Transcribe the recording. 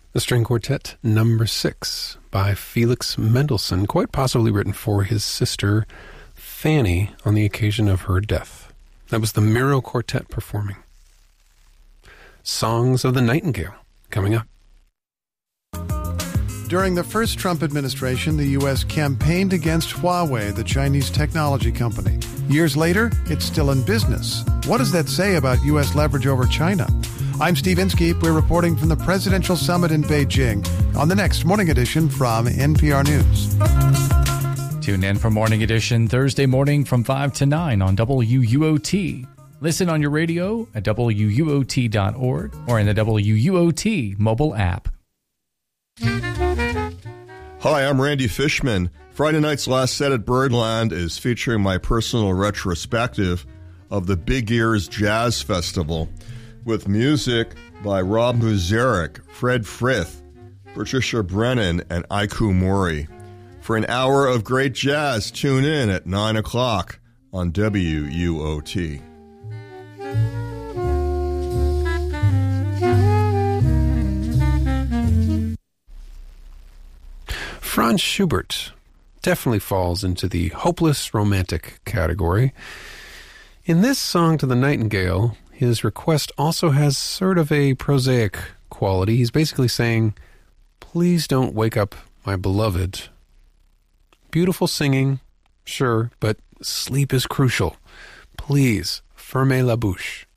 The String Quartet number 6 by Felix Mendelssohn, quite possibly written for his sister Fanny on the occasion of her death. That was the Miro Quartet performing. Songs of the Nightingale coming up. During the first Trump administration, the U.S. campaigned against Huawei, the Chinese technology company. Years later, it's still in business. What does that say about U.S. leverage over China? I'm Steve Inskeep. We're reporting from the Presidential Summit in Beijing on the next Morning Edition from NPR News. Tune in for Morning Edition Thursday morning from 5 to 9 on WUOT. Listen on your radio at WUOT.org or in the WUOT mobile app. Hi, I'm Randy Fishman. Friday night's Last Set at Birdland is featuring my personal retrospective of the Big Ears Jazz Festival with music by Rob Muzarek, Fred Frith, Patricia Brennan, and Aiku Mori. For an hour of great jazz, tune in at 9 o'clock on WUOT. Franz Schubert definitely falls into the hopeless romantic category. In this Song to the Nightingale, his request also has sort of a prosaic quality. He's basically saying, please don't wake up my beloved. Beautiful singing, sure, but sleep is crucial. Please, fermez la bouche.